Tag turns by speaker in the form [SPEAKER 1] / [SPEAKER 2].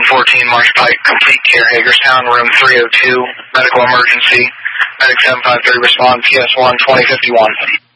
[SPEAKER 1] 14 Marsh Pike, complete care, Hagerstown, room 302, medical emergency. Medic 753, respond, PS1 2051.